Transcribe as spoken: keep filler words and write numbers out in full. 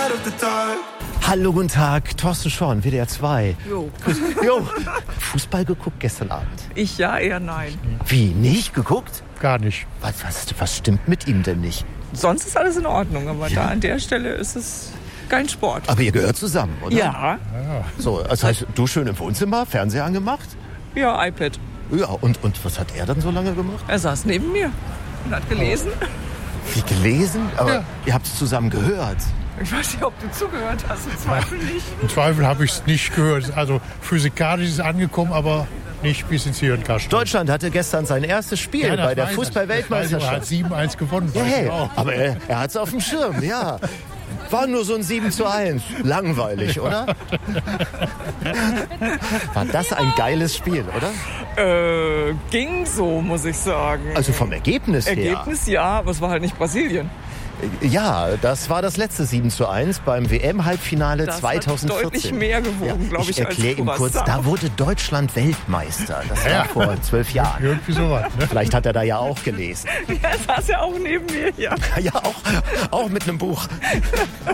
light of the dark. Hallo, guten Tag, Thorsten Schorn, W D R zwei. Jo. Jo. Fußball geguckt gestern Abend? Ich ja, eher nein. Wie, nicht geguckt? Gar nicht. Was, was, was stimmt mit ihm denn nicht? Sonst ist alles in Ordnung, aber Ja. da an der Stelle ist es kein Sport. Aber ihr gehört zusammen, oder? Ja, So, das heißt, du schön im Wohnzimmer, Fernseher angemacht? ja, iPad. Ja, und, und was hat er dann so lange gemacht? Er saß neben mir und hat gelesen. Wie gelesen? Aber Ja. ihr habt es zusammen gehört. Ich weiß nicht, ob du zugehört hast, im Zweifel nicht. Im Zweifel habe ich es nicht gehört. Also physikalisch ist es angekommen, aber nicht bis ins Hirnkasten. Deutschland hatte gestern sein erstes Spiel Ja, das bei der weiß ich. Das weiß ich, Er Fußball-Weltmeisterschaft. hat sieben eins gewonnen. Ja, weiß ich hey, auch. aber er, er hat es auf dem Schirm, ja. War nur so ein sieben zu eins. Langweilig, oder? War das ein geiles Spiel, oder? Äh, ging so, muss ich sagen. Also vom Ergebnis, Ergebnis ja, aber es war halt nicht Brasilien. her. Ja, das war das letzte sieben zu eins beim W M-Halbfinale Das zweitausendvierzehn. hat deutlich mehr gewogen, glaube ich, Ich als erkläre ihm kurz, Croissant. da wurde Deutschland Weltmeister. Das war Ja. vor zwölf Jahren. Irgendwie sowas. Ne? Vielleicht hat er da ja auch gelesen. Er saß ja auch neben mir, ja. Ja, auch, auch mit einem Buch.